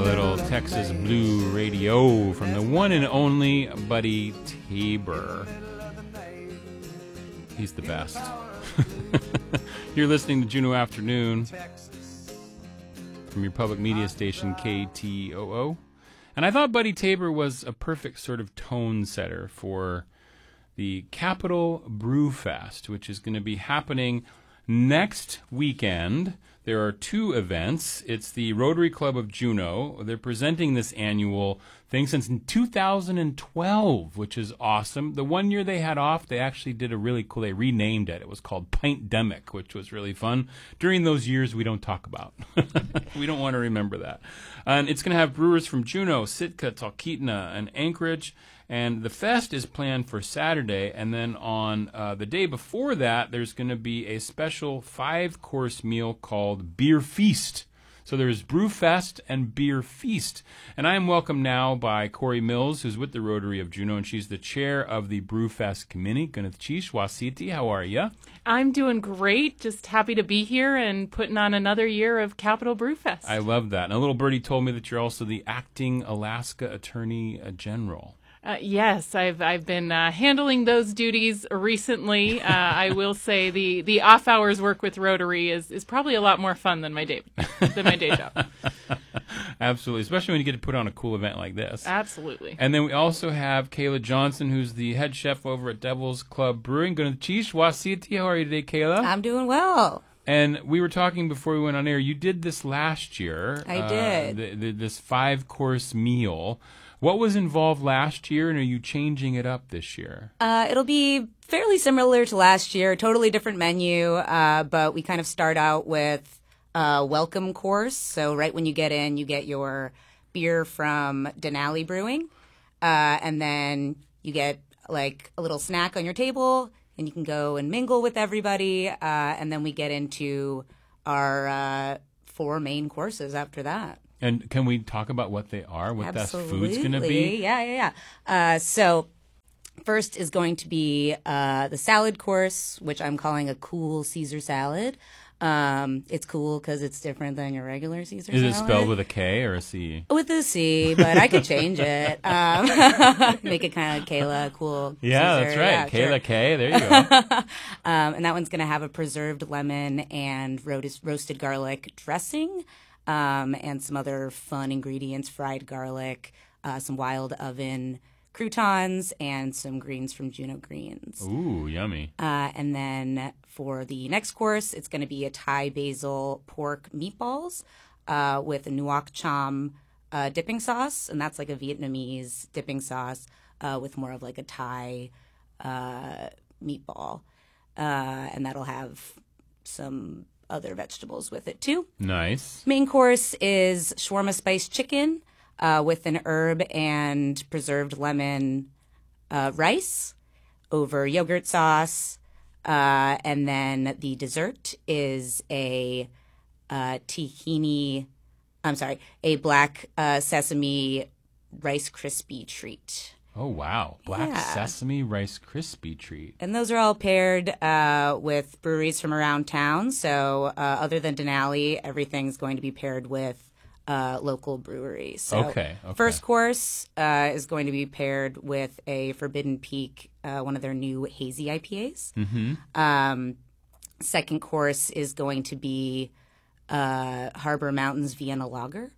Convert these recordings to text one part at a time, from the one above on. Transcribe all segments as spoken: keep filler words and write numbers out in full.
little Texas Blue Radio from the one and only Buddy Tabor. He's the best. You're listening to Juneau Afternoon from your public media station K T O O. And I thought Buddy Tabor was a perfect sort of tone setter for the Capital Brew Fest, which is going to be happening next weekend. There are two events. It's the Rotary Club of Juneau. They're presenting this annual thing since two thousand twelve, which is awesome. The one year they had off, they actually did a really cool, they renamed it. It was called Pint-demic, which was really fun. During those years, we don't talk about. We don't want to remember that. And it's going to have brewers from Juneau, Sitka, Talkeetna, and Anchorage. And the fest is planned for Saturday, and then on uh, the day before that, there's going to be a special five-course meal called Beer Feast. So there's Brew Fest and Beer Feast. And I am welcomed now by Corey Mills, who's with the Rotary of Juneau, and she's the chair of the Brew Fest Committee. Gunathchish Wasiti, how are you? I'm doing great. Just happy to be here and putting on another year of Capital Brew Fest. I love that. And a little birdie told me that you're also the acting Alaska Attorney General. Uh, yes, I've I've been uh, handling those duties recently. Uh, I will say the, the off hours work with Rotary is, is probably a lot more fun than my day than my day job. Absolutely, especially when you get to put on a cool event like this. Absolutely. And then we also have Kayla Johnson, who's the head chef over at Devil's Club Brewing. Gunathchish Wasiti, how are you today, Kayla? I'm doing well. And we were talking before we went on air. You did this last year. I uh, did. The, the, this five-course meal. What was involved last year, and are you changing it up this year? Uh, it'll be fairly similar to last year, totally different menu, uh, but we kind of start out with a welcome course. So right when you get in, you get your beer from Denali Brewing, uh, and then you get like a little snack on your table, and you can go and mingle with everybody, uh, and then we get into our uh, four main courses after that. And can we talk about what they are, what that food's going to be? Yeah, yeah, yeah. Uh, so first is going to be uh, the salad course, which I'm calling a cool Caesar salad. Um, it's cool because it's different than your regular Caesar is salad. Is it spelled with a K or a C? With a C, but I could change it. Um, make it kind of Kayla, cool Yeah, Caesar. that's right. Yeah, Kayla sure. K, there you go. um, and that one's going to have a preserved lemon and roasted, roasted garlic dressing. Um, and some other fun ingredients, fried garlic, uh, some wild oven croutons, and some greens from Juneau Greens. Ooh, yummy. Uh, and then for the next course, it's going to be a Thai basil pork meatballs uh, with a nuoc cham uh, dipping sauce. And that's like a Vietnamese dipping sauce uh, with more of like a Thai uh, meatball. Uh, and that'll have some other vegetables with it too. Nice. Main course is shawarma spiced chicken uh, with an herb and preserved lemon uh, rice over yogurt sauce. Uh, and then the dessert is a uh, tahini, I'm sorry, a black uh, sesame Rice Krispie treat. Oh, wow. Black Yeah. Sesame Rice Krispie treat. And those are all paired uh, with breweries from around town. So uh, other than Denali, everything's going to be paired with uh, local breweries. So Okay, okay. First course uh, is going to be paired with a Forbidden Peak, uh, one of their new hazy I P As. Mm-hmm. Um, second course is going to be uh, Harbor Mountains Vienna Lager.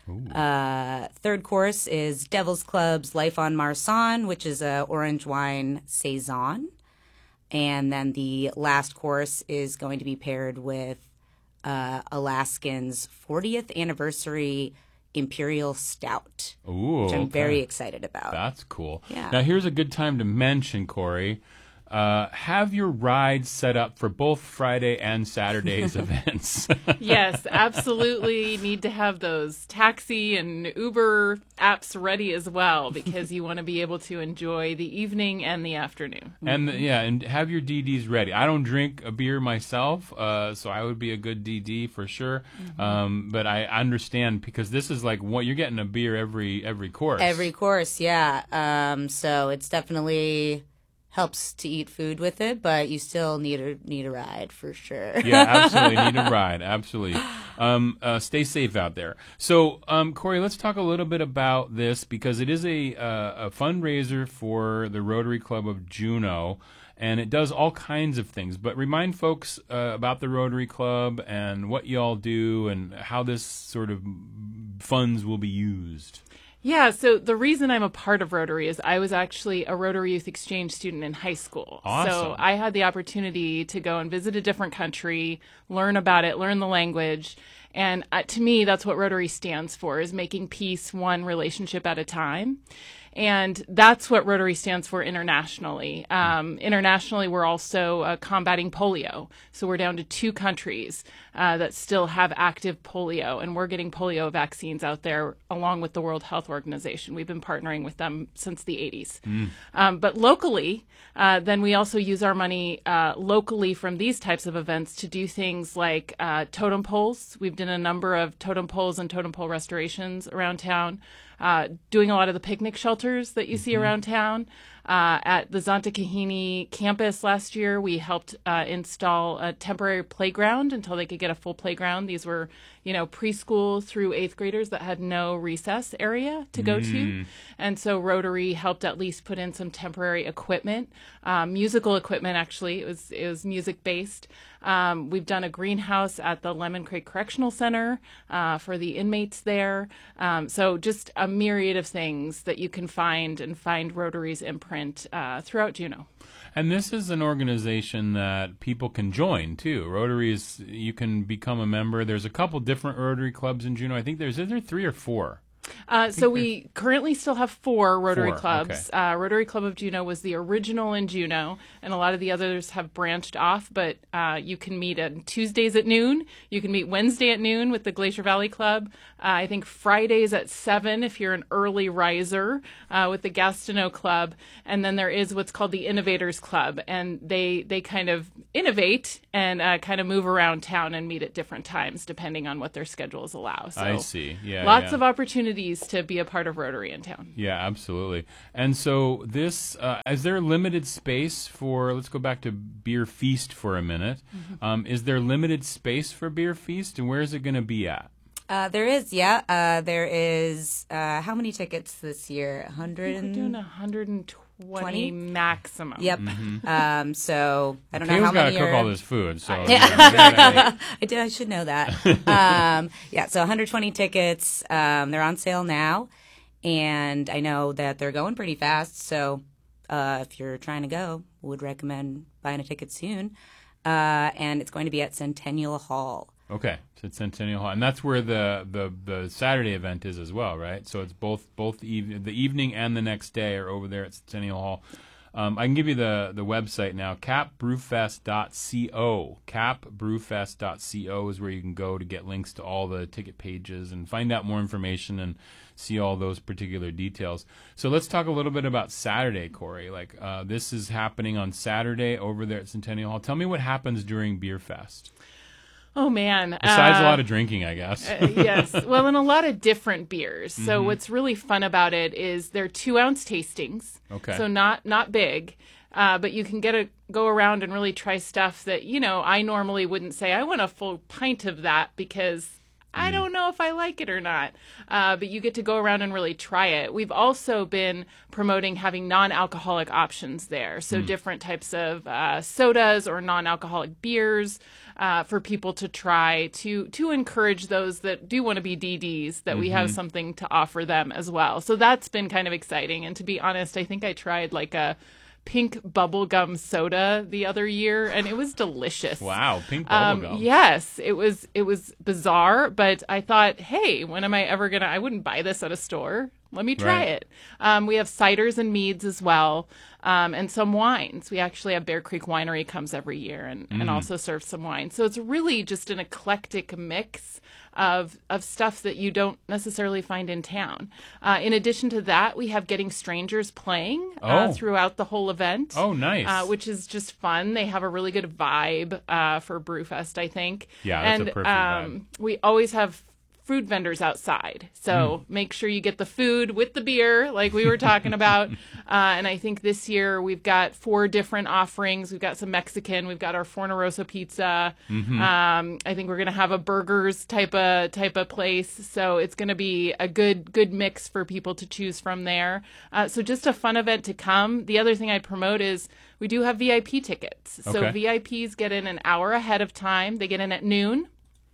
Uh, third course is Devil's Club's Life on Marsan, which is a orange wine saison. And then the last course is going to be paired with uh, Alaskan's fortieth anniversary Imperial Stout, Ooh, which I'm okay. very excited about. That's cool. Yeah. Now, here's a good time to mention, Corey, uh, have your rides set up for both Friday and Saturday's events. Yes, absolutely need to have those taxi and Uber apps ready as well because you want to be able to enjoy the evening and the afternoon. And the, yeah, and have your D Ds ready. I don't drink a beer myself, uh, so I would be a good D D for sure. Mm-hmm. Um, but I understand because this is like what you're getting a beer every every course. Every course, yeah. Um, so it's definitely helps to eat food with it, but you still need a need a ride for sure. Yeah, absolutely need a ride. Absolutely. Um, uh, stay safe out there. So, um, Corey, let's talk a little bit about this because it is a, uh, a fundraiser for the Rotary Club of Juneau, and it does all kinds of things. But remind folks uh, about the Rotary Club and what y'all do and how this sort of funds will be used. Yeah, so the reason I'm a part of Rotary is I was actually a Rotary Youth Exchange student in high school. Awesome. So I had the opportunity to go and visit a different country, learn about it, learn the language. And uh, to me, that's what Rotary stands for, is making peace one relationship at a time. And that's what Rotary stands for internationally. Um, internationally, we're also uh, combating polio. So we're down to two countries uh, that still have active polio, and we're getting polio vaccines out there along with the World Health Organization. We've been partnering with them since the eighties. Mm. Um, but locally, uh, then we also use our money uh, locally from these types of events to do things like uh, totem poles. We've done a number of totem poles and totem pole restorations around town. Uh, doing a lot of the picnic shelters that you see mm-hmm. around town. Uh, at the Zonta Kahini campus last year, we helped uh, install a temporary playground until they could get a full playground. These were, you know, preschool through eighth graders that had no recess area to go mm. to. And so Rotary helped at least put in some temporary equipment, um, musical equipment, actually. It was, it was music-based. Um, we've done a greenhouse at the Lemon Creek Correctional Center uh, for the inmates there. Um, so just a myriad of things that you can find and find Rotary's imprint uh, throughout Juneau. And this is an organization that people can join, too. Rotary is, you can become a member. There's a couple different Rotary clubs in Juneau. I think there's, is there three or four? Uh, so we currently still have four Rotary four, clubs. Okay. Uh, Rotary Club of Juneau was the original in Juneau, and a lot of the others have branched off, but uh, you can meet on Tuesdays at noon. You can meet Wednesday at noon with the Glacier Valley Club. Uh, I think Fridays at seven if you're an early riser uh, with the Gastineau Club. And then there is what's called the Innovators Club, and they, they kind of innovate and uh, kind of move around town and meet at different times depending on what their schedules allow. So I see. Yeah, lots yeah. of opportunities to be a part of Rotary in town. Yeah, absolutely. And so this, uh, is there limited space for, let's go back to Beer Feast for a minute. Mm-hmm. Um, is there limited space for Beer Feast, and where is it going to be at? Uh, there is, yeah. Uh, there is, uh, how many tickets this year? one hundred? I think we're doing one hundred twenty maximum. Yep. Mm-hmm. Um, so I don't know Kayla's how many got to cook are... all this food. So yeah. I did. I should know that. um, yeah, so one hundred twenty tickets. Um, they're on sale now, and I know that they're going pretty fast. So uh, if you're trying to go, would recommend buying a ticket soon. Uh, and it's going to be at Centennial Hall. Okay, so it's Centennial Hall, and that's where the, the, the Saturday event is as well, right? So it's both both eve- the evening and the next day are over there at Centennial Hall. Um, I can give you the, the website now, cap brewfest dot co. cap brewfest dot co is where you can go to get links to all the ticket pages and find out more information and see all those particular details. So let's talk a little bit about Saturday, Corey. Like uh, this is happening on Saturday over there at Centennial Hall. Tell me what happens during Beer Fest. Oh, man. Besides uh, a lot of drinking, I guess. uh, yes. Well, and a lot of different beers. So Mm-hmm. what's really fun about it is they're two-ounce tastings. Okay. So not not big. Uh, but you can get a go around and really try stuff that, you know, I normally wouldn't say, I want a full pint of that because I don't know if I like it or not. Uh, but you get to go around and really try it. We've also been promoting having non-alcoholic options there. So mm. different types of uh, sodas or non-alcoholic beers uh, for people to try to to encourage those that do want to be D Ds, that mm-hmm. we have something to offer them as well. So that's been kind of exciting. And to be honest, I think I tried like a pink bubblegum soda the other year, and it was delicious. Wow, pink um, bubblegum. Yes, it was it was bizarre, but I thought, hey, when am I ever gonna? I wouldn't buy this at a store. Let me try Right. it. Um, we have ciders and meads as well, um, and some wines. We actually have Bear Creek Winery comes every year and, Mm. and also serves some wine. So it's really just an eclectic mix of of stuff that you don't necessarily find in town. Uh, in addition to that, we have Getting Strangers playing uh, Oh. throughout the whole event. Oh, nice. Uh, which is just fun. They have a really good vibe uh, for Brewfest, I think. Yeah, that's a and, perfect um, We always have food vendors outside. So make sure you get the food with the beer, like we were talking about. Uh, and I think this year we've got four different offerings. We've got some Mexican. We've got our Fornarosa pizza. Mm-hmm. Um, I think we're going to have a burgers type of type of place. So it's going to be a good good mix for people to choose from there. Uh, so just a fun event to come. The other thing I'd promote is we do have V I P tickets. So Okay. V I Ps get in an hour ahead of time. They get in at noon.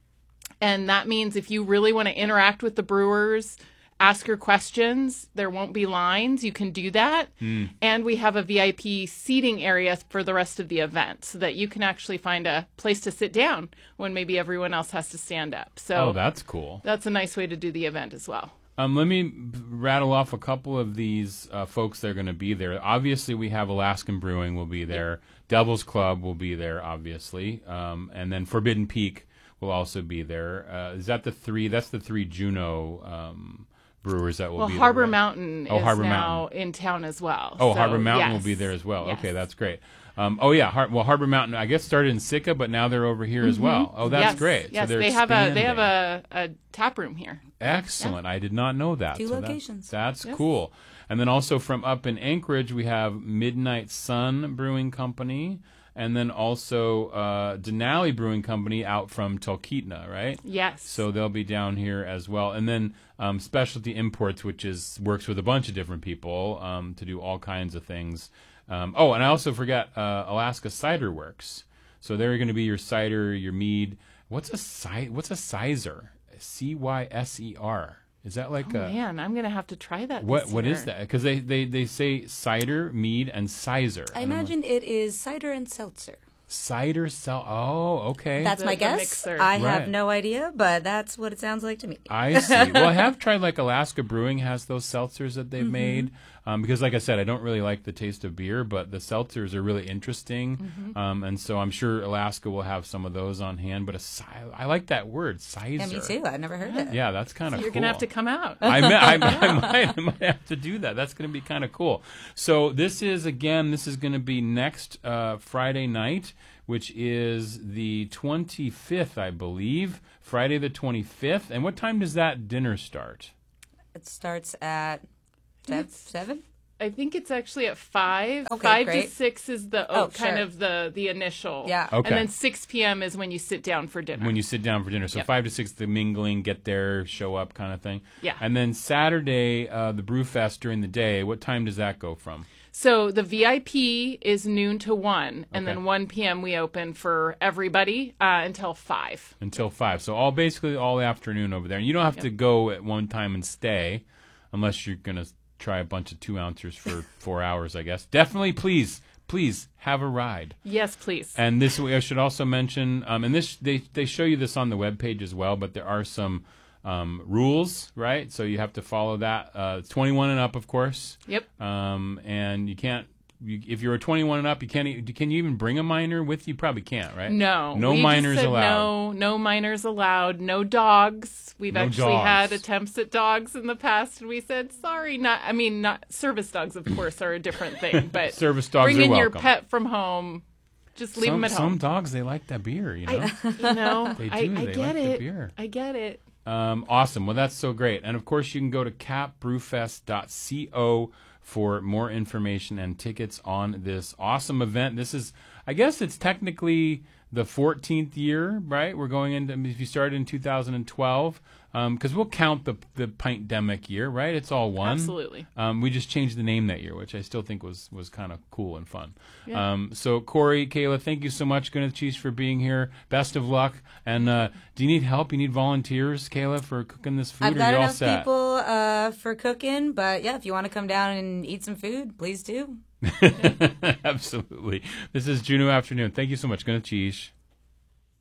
And that means if you really want to interact with the brewers, ask your questions, there won't be lines. You can do that. Mm. And we have a V I P seating area for the rest of the event so that you can actually find a place to sit down when maybe everyone else has to stand up. So Oh, that's cool. that's a nice way to do the event as well. Um, let me rattle off a couple of these uh, folks that are going to be there. Obviously, we have Alaskan Brewing will be there. Devil's Club will be there, obviously. Um, and then Forbidden Peak will also be there. Uh, is that the three? That's the three Juneau um, brewers that will Well, be there. Harbor right? Mountain Oh, is Harbor now Mountain. in town as well. Oh, So, Harbor Mountain yes. will be there as well. Yes. Okay, that's great. Um, oh yeah, Har- well Harbor Mountain I guess started in Sitka, but now they're over here as well. Oh, that's yes. great. Yes, so they're they have a they have expanding. a, a tap room here. Excellent. I did not know that. Two So that- locations. that's Yes. cool. And then also from up in Anchorage, we have Midnight Sun Brewing Company, and then also uh, Denali Brewing Company out from Talkeetna, right? Yes. So they'll be down here as well. And then um, Specialty Imports, which is works with a bunch of different people um, to do all kinds of things. Um, oh, and I also forgot uh, Alaska Cider Works. So they're going to be your cider, your mead. What's a ci- What's a sizer? C Y S E R. Is that like oh, a man, I'm gonna have to try that. what? this What year. is that? Because they, they, they say cider, mead, and sizer. I And I'm like, imagine it is cider and seltzer. cider sell. Oh, okay. That's The- my the guess. mixer. I Right. have no idea, but that's what it sounds like to me. I see. Well, I have tried like Alaska Brewing has those seltzers that they've Mm-hmm. made um, because, like I said, I don't really like the taste of beer, but the seltzers are really interesting, Mm-hmm. um, and so I'm sure Alaska will have some of those on hand. But a ci- I like that word, sizer. Yeah, me too. I've never heard it. Yeah, that's kind of You're cool. gonna have to come out. I, may, I, I, might, I might have to do that. That's going to be kind of cool. So this is, again, this is going to be next uh, Friday night, which is the twenty-fifth, I believe. Friday the twenty-fifth. And what time does that dinner start? It starts at sev- It's- seven. I think it's actually at five. Okay, five great. to six is the Oh, oh, kind sure. of the the initial. Yeah. Okay. And then six p.m. is when you sit down for dinner. When you sit down for dinner. So Yep. five to six, the mingling, get there, show up kind of thing. Yeah. And then Saturday, uh, the Brew Fest during the day. What time does that go from? So the V I P is noon to one, and Okay. then one p.m. we open for everybody uh, until five. Until five. So all basically all afternoon over there. And you don't have to go at one time and stay unless you're going to try a bunch of two ouncers for four hours, I guess. Definitely, please, please have a ride. Yes, please. And this, I should also mention, um, and this they, they show you this on the webpage as well, but there are some um, rules, right? So you have to follow that. Uh, it's twenty-one and up, of course. Yep. Um, and you can't, you, if you're a twenty-one and up, you can't, e- can you even bring a minor with you? Probably can't, right? No. No we just minors said allowed. No, no minors allowed. No dogs. We've No actually dogs. had attempts at dogs in the past, and we said sorry. Not. I mean, not service dogs, of course, are a different thing. But Service dogs are bringing your welcome. pet from home, just leave some, them at some home. dogs, they like that beer, you know? You know, They I, do. I They get like the it. beer. I get it. Um, awesome. Well, that's so great. And of course, you can go to cap brewfest dot co for more information and tickets on this awesome event. This is, I guess it's technically the fourteenth year, right? We're going into, if you started in two thousand twelve, because we'll count the the pint-demic year, right? It's all one. Absolutely. Um, we just changed the name that year, which I still think was was kind of cool and fun. Yeah. Um, so Corey, Kayla, thank you so much, Gwyneth Cheese, for being here. Best of luck. And uh, do you need help? You need volunteers, Kayla, for cooking this food? I've or got you all enough set? people uh, for cooking, but yeah, if you want to come down and eat some food, please do. Absolutely. This is Juneau Afternoon. Thank you so much, Gwyneth Cheese.